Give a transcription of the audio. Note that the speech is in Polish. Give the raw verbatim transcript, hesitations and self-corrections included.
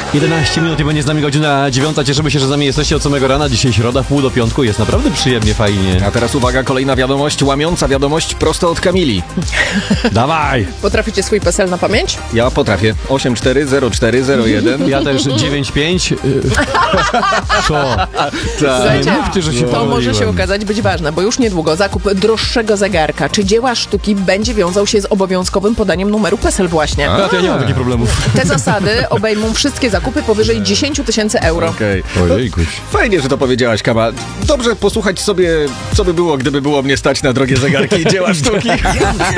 jedenaście minut i będzie z nami godzina dziewiąta. Cieszymy się, że z nami jesteście od samego rana. Dzisiaj środa, pół do piątku. Jest naprawdę przyjemnie, fajnie. A teraz uwaga, kolejna wiadomość, łamiąca wiadomość prosto od Kamili. Dawaj! Potraficie swój PESEL na pamięć? Ja potrafię. osiem cztery zero cztery zero jeden. Ja też dziewięć pięć. Co? Słuchajcie, mówcie, że się to może pomyliłem. się okazać być ważne, bo już niedługo zakup droższego zegarka czy dzieła sztuki będzie wiązał się z obowiązkowym podaniem numeru PESEL właśnie. A, to ja nie mam takich problemów. Te zasady obejmą wszystkie zakupy powyżej dziesięć tysięcy euro. Okej. Ojejkuś. Fajnie, że to powiedziałaś, Kama. Dobrze posłuchać sobie, co by było, gdyby było mnie stać na drogie zegarki i dzieła sztuki.